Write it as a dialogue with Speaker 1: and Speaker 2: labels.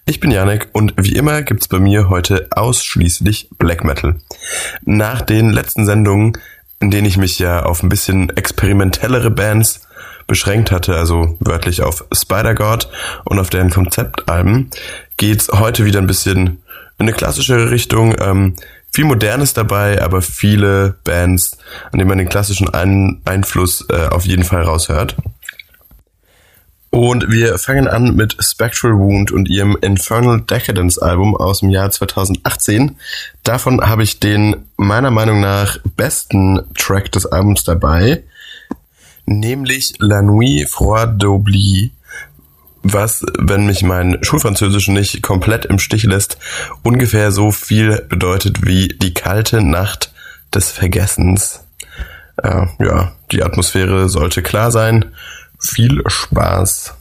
Speaker 1: Ich bin Janek und wie immer gibt's bei mir heute ausschließlich Black Metal. Nach den letzten Sendungen, in denen ich mich ja auf ein bisschen experimentellere Bands beschränkt hatte, also wörtlich auf Spider-God und auf deren Konzeptalben, geht's heute wieder ein bisschen in eine klassischere Richtung. Viel Modernes dabei, aber viele Bands, an denen man den klassischen Einfluss auf jeden Fall raushört. Und wir fangen an mit Spectral Wound und ihrem Infernal Decadence Album aus dem Jahr 2018. Davon habe ich den meiner Meinung nach besten Track des Albums dabei, nämlich La Nuit Froide d'Oubli, was, wenn mich mein Schulfranzösisch nicht komplett im Stich lässt, ungefähr so viel bedeutet wie die kalte Nacht des Vergessens. Die Atmosphäre sollte klar sein. Viel Spaß.